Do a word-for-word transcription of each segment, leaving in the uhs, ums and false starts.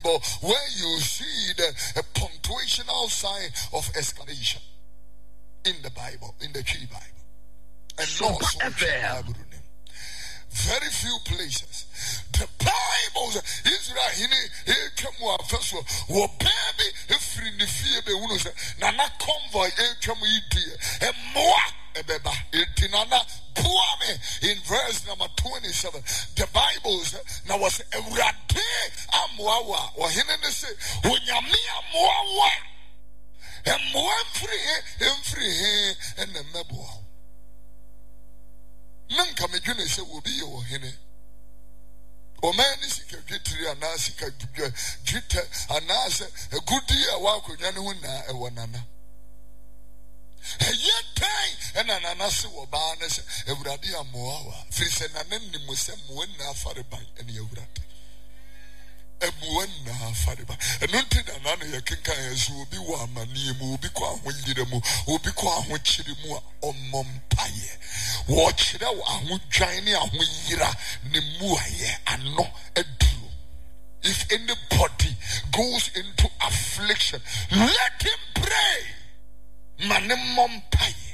Bible where you see the a punctuational sign of exclamation in the Bible, in the Tree Bible. And no Bible. Very few places. The Bible, Israel, he came first of all, baby, if in the fear, be one Nana convoy, a come and more, a beba, Tinana, Puame, in verse number twenty-seven. The Bible now was a rate, Amwawa, or Hinene say, when Yamia Moawa, and more free, and free, and the Mebo. Nanka me dwene se wo bi ye wo hene o man ni sika dwetiri ana sika dwete ana se egudi a wa akonwa ne ho na e wonana eye tan na nana se wo ba ne se ewurade amoawa firi se na ne mu se mo na afare ban ene ewurade emuwana afariba enunti na nana ye kenka yesu obi wa amani mu obi kwa ahonyire mu obi kwa ahokyire mu a omompaye wo kyere wo ahodwan ne ahoyira ne mu aye ano aduro. If anybody goes into affliction, let him pray. Manemompaye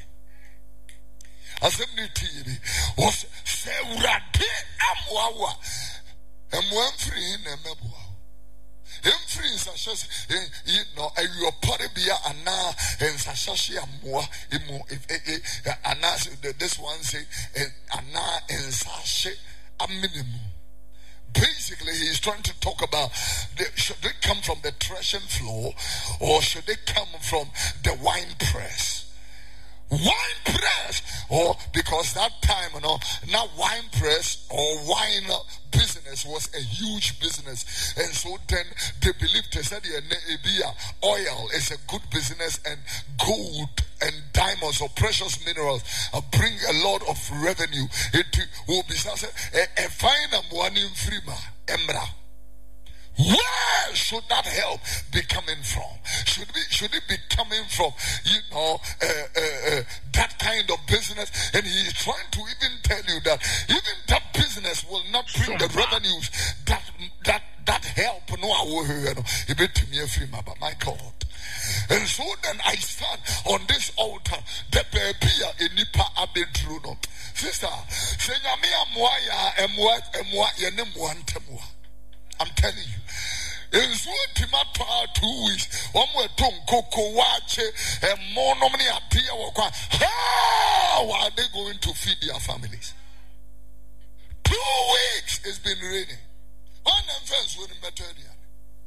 asem tiri was se urade amwawa emwan free na meboa em free sashas you know you party bia ana en sashashi amwa emu ana this one say ana en sashe aminimu. Basically, he's trying to talk about the, should they come from the threshing floor or should they come from the wine press? Wine press, or because that time, you know, now wine press or wine business was a huge business, and so then they believed they said yeah, oil is a good business, and gold and diamonds or precious minerals uh, bring a lot of revenue. It will be a fine one in Frima Emra. Where should that help be coming from? Should be should it be coming from, you know, uh, uh, uh, that kind of business? And he is trying to even tell you that even that business will not bring the revenues that that that help. No, I will hear but my God. And so then I stand on this altar. The baby in Nipa Abedruno. Sister, say Yamia Moya Emwa Yenemwa. I'm telling you. In Zootimapa two weeks, one more tongue, Coco Wache, and more nominee appear. How are they going to feed their families? Two weeks it's been raining. One and friends with the material.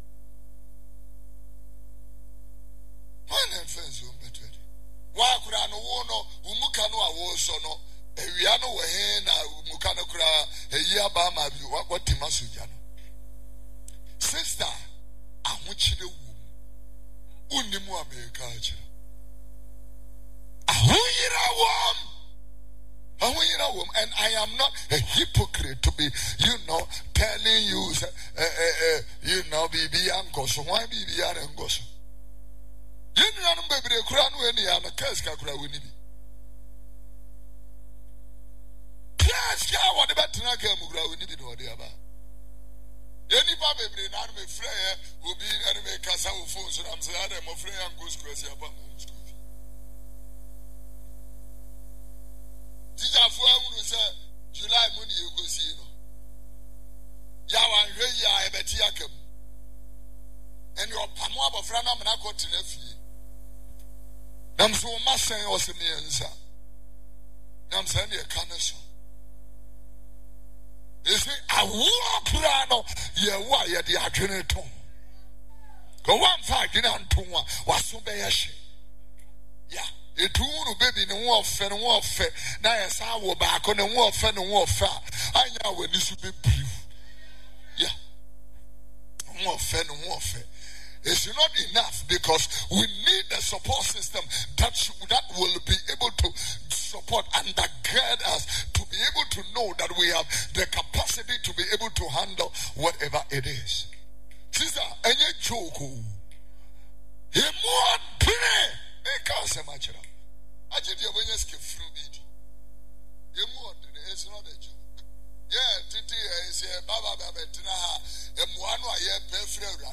One and friends with the material. Why could I know Umukano Awosono? A Riano Wahena, Mukano Kra, a Yabama, what Timasujano. Sister, I want you to only more America. I want you to and I am not a hypocrite to be, you know, telling you, uh, uh, uh, you know, baby, I'm going so why be the other goes? You know, baby, the crown when you are a casca crowd with me. Casca, what about Tanaka Mugra with it or the other? Any baby, not me flare, will be enemy Casa phones, and I'm saying, I'm afraid I'm going to school. Teacher for who say, July money you go see. Yawan, I bet Yakum. And your Pamwa of Ranam and I got to Nefi. I'm so much saying, was a means. I'm saying, a connection. You see, I walk around, yeah, why are the Adrenaton? Go one five, you know, was so bad. Yeah, it will baby in the warfare and warfare. Now, as I will back on the warfare and warfare, I know when this will be brief. Yeah, warfare and warfare. It's not enough because we need a support system that should, that will be able to support and undergird us to be able to know that we have the capacity to be able to handle whatever it is. Sister, any joke? He more pray. He can't say much. I did your way skip through it. He more. It's not a joke. Yeah, Titi is a Baba Babetina. And one way, yeah,